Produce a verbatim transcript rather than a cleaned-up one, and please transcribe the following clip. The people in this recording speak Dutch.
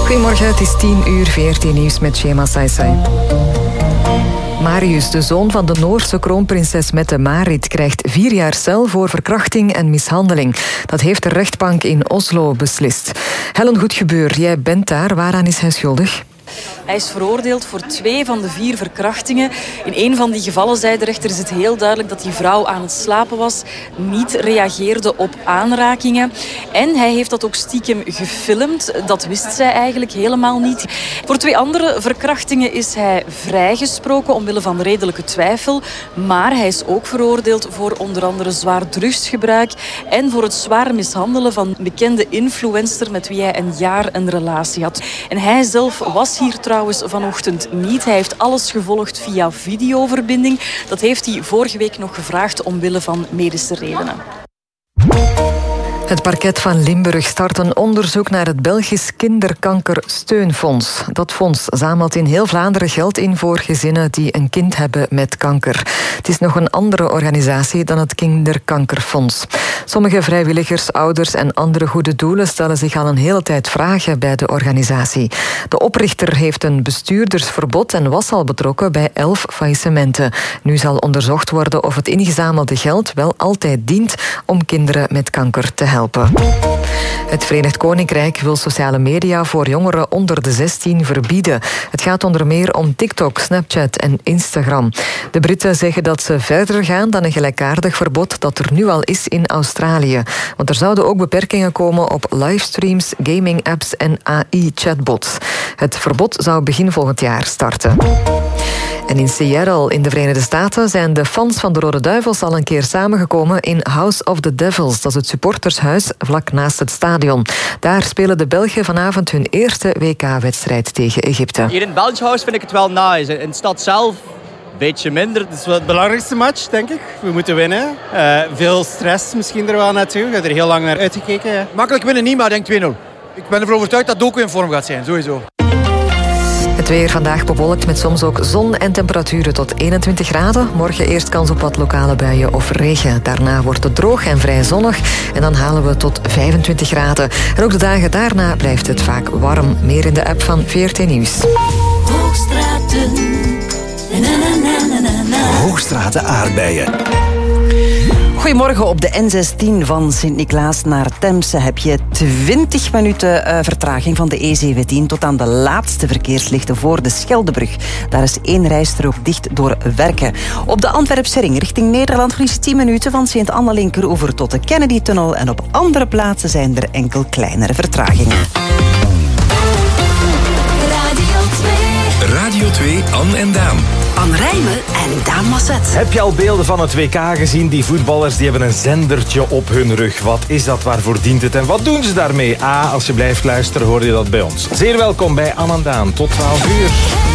Goedemorgen, het is tien uur, V R T Nieuws met Shema Saisai. Marius, de zoon van de Noorse kroonprinses Mette-Marit, krijgt vier jaar cel voor verkrachting en mishandeling. Dat heeft de rechtbank in Oslo beslist. Helen Goedgebeur, jij bent daar. Waaraan is hij schuldig? Hij is veroordeeld voor twee van de vier verkrachtingen. In een van die gevallen zei de rechter is het heel duidelijk dat die vrouw aan het slapen was, niet reageerde op aanrakingen. En hij heeft dat ook stiekem gefilmd. Dat wist zij eigenlijk helemaal niet. Voor twee andere verkrachtingen is hij vrijgesproken omwille van redelijke twijfel. Maar hij is ook veroordeeld voor onder andere zwaar drugsgebruik en voor het zwaar mishandelen van een bekende influencer met wie hij een jaar een relatie had. En hij zelf was hier trouwens vanochtend niet. Hij heeft alles gevolgd via videoverbinding. Dat heeft hij vorige week nog gevraagd omwille van medische redenen. Het parket van Limburg start een onderzoek naar het Belgisch Kinderkankersteunfonds. Dat fonds zamelt in heel Vlaanderen geld in voor gezinnen die een kind hebben met kanker. Het is nog een andere organisatie dan het Kinderkankerfonds. Sommige vrijwilligers, ouders en andere goede doelen stellen zich al een hele tijd vragen bij de organisatie. De oprichter heeft een bestuurdersverbod en was al betrokken bij elf faillissementen. Nu zal onderzocht worden of het ingezamelde geld wel altijd dient om kinderen met kanker te helpen. Helpen. Het Verenigd Koninkrijk wil sociale media voor jongeren onder de zestien verbieden. Het gaat onder meer om TikTok, Snapchat en Instagram. De Britten zeggen dat ze verder gaan dan een gelijkaardig verbod dat er nu al is in Australië. Want er zouden ook beperkingen komen op livestreams, gaming-apps en A I-chatbots. Het verbod zou begin volgend jaar starten. En in Seattle, in de Verenigde Staten, zijn de fans van de Rode Duivels al een keer samengekomen in House of the Devils. Dat is het supportershuis vlak naast het stadion. Daar spelen de Belgen vanavond hun eerste W K-wedstrijd tegen Egypte. Hier in het Belgisch House vind ik het wel nice. In de stad zelf een beetje minder. Het is wel het belangrijkste match, denk ik. We moeten winnen. Uh, veel stress misschien er wel naartoe. Ik heb er heel lang naar uitgekeken. Ja. Makkelijk winnen niet, maar ik denk twee nul. Ik ben ervan overtuigd dat Doku in vorm gaat zijn, sowieso. Het weer vandaag bewolkt met soms ook zon en temperaturen tot eenentwintig graden. Morgen eerst kans op wat lokale buien of regen. Daarna wordt het droog en vrij zonnig. En dan halen we tot vijfentwintig graden. En ook de dagen daarna blijft het vaak warm. Meer in de app van V R T Nieuws. Hoogstraten. Na, na, na, na, na. Hoogstraten aardbeien. Goedemorgen. Op de N zestien van Sint-Niklaas naar Temse heb je twintig minuten uh, vertraging van de E zeventien tot aan de laatste verkeerslichten voor de Scheldebrug. Daar is één rijstrook dicht door werken. Op de Antwerpse ring richting Nederland verlies je tien minuten van Sint-Anna-Linkeroever tot de Kennedy-tunnel en op andere plaatsen zijn er enkel kleinere vertragingen. Radio twee, Anne en Daan. Anne Rijmen en Daan Masset. Heb je al beelden van het W K gezien? Die voetballers die hebben een zendertje op hun rug. Wat is dat? Waarvoor dient het? En wat doen ze daarmee? Ah, als je blijft luisteren hoor je dat bij ons. Zeer welkom bij Anne en Daan. Tot twaalf uur.